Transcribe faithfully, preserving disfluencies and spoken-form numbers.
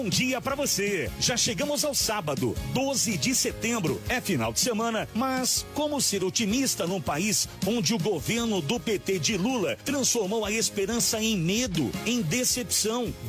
Bom dia pra você. Já chegamos ao sábado, doze de setembro. É final de semana, mas como ser otimista num país onde o governo do P T de Lula transformou a esperança em medo, em decepção?